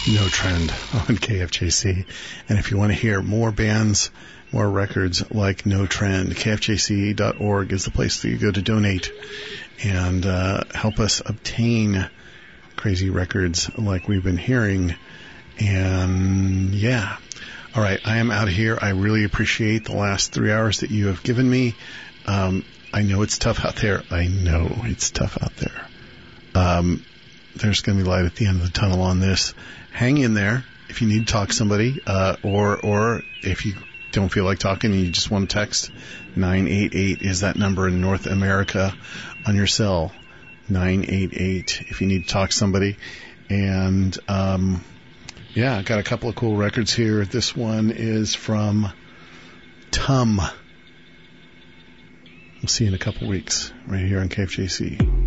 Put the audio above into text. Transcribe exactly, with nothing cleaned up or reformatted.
No Trend on K F J C. And if you want to hear more bands, more records like No Trend, K F J C dot org is the place that you go to donate and uh, help us obtain crazy records like we've been hearing. And yeah. All right, I am out of here. I really appreciate the last three hours that you have given me. Um, I know it's tough out there. I know it's tough out there. Um, there's going to be light at the end of the tunnel on this. Hang in there if you need to talk to somebody, uh, or or if you don't feel like talking and you just want to text. nine eight eight is that number in North America on your cell. nine eight eight if you need to talk to somebody. And um, yeah, I got a couple of cool records here. This one is from Tum. We'll see you in a couple weeks right here on K F J C.